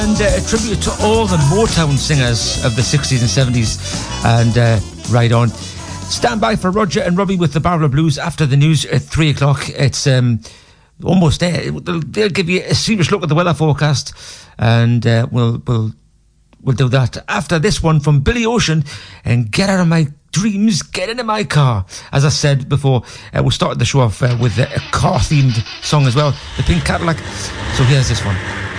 And a tribute to all the Motown singers of the 60s and 70s. And right on. Stand by for Roger and Robbie with the Barbara Blues after the news at 3 o'clock. It's almost there. They'll give you a serious look at the weather forecast. And we'll do that after this one from Billy Ocean and Get Out of My Dreams, Get Into My Car. As I said before, we'll start the show off with a car-themed song as well, the Pink Cadillac. So here's this one.